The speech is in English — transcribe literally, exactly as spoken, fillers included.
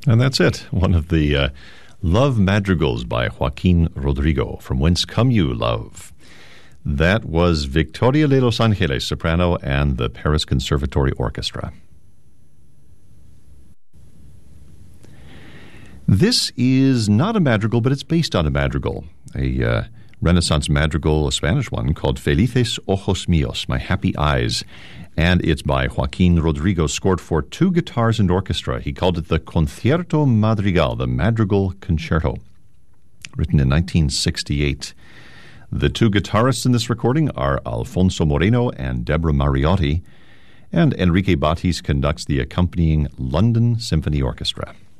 And that's it. One of the uh, love madrigals by Joaquin Rodrigo, From Whence Come You, Love. That was Victoria de Los Angeles, soprano, and the Paris Conservatory Orchestra. This is not a madrigal, but it's based on a madrigal, a uh, Renaissance madrigal, a Spanish one, called Felices Ojos Míos, My Happy Eyes. And it's by Joaquin Rodrigo, scored for two guitars and orchestra. He called it the Concierto Madrigal, the Madrigal Concerto, written in nineteen sixty-eight. The two guitarists in this recording are Alfonso Moreno and Deborah Mariotti, and Enrique Batis conducts the accompanying London Symphony Orchestra.